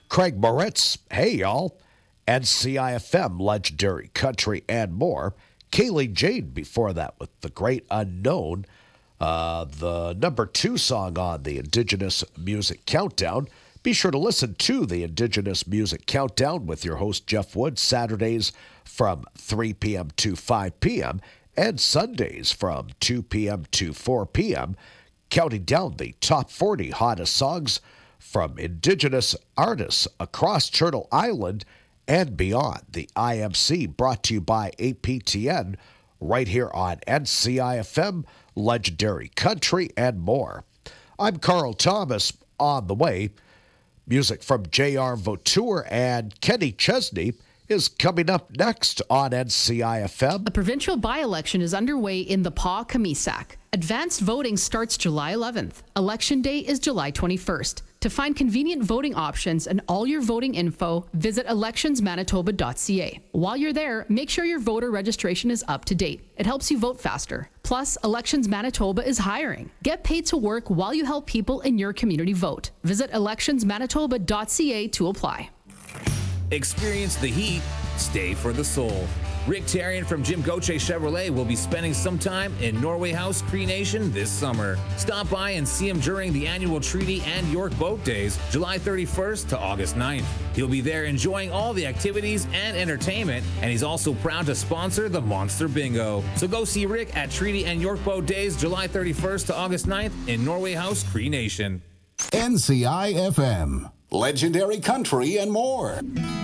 Craig Moritz, hey y'all. NCIFM, Legendary Country and more. Kaylee Jane before that with The Great Unknown. The number 2 song on the Indigenous Music Countdown. Be sure to listen to the Indigenous Music Countdown with your host Jeff Wood Saturdays from 3 p.m. to 5 p.m. and Sundays from 2 p.m. to 4 p.m. counting down the top 40 hottest songs from Indigenous artists across Turtle Island and beyond. The IMC brought to you by APTN right here on NCIFM, Legendary Country and more. I'm Carl Thomas on the way. Music from J.R. Vautour and Kenny Chesney is coming up next on NCIFM. A provincial by-election is underway in the Pas-Kamisak. Advanced voting starts July 11th. Election day is July 21st. To find convenient voting options and all your voting info, visit electionsmanitoba.ca. While you're there, make sure your voter registration is up to date. It helps you vote faster. Plus, Elections Manitoba is hiring. Get paid to work while you help people in your community vote. Visit electionsmanitoba.ca to apply. Experience the heat, stay for the soul. Rick Tarian from Jim Gauthier Chevrolet will be spending some time in Norway House, Cree Nation this summer. Stop by and see him during the annual Treaty and York Boat Days, July 31st to August 9th. He'll be there enjoying all the activities and entertainment, and he's also proud to sponsor the Monster Bingo. So go see Rick at Treaty and York Boat Days, July 31st to August 9th in Norway House, Cree Nation. NCIFM, Legendary Country and more.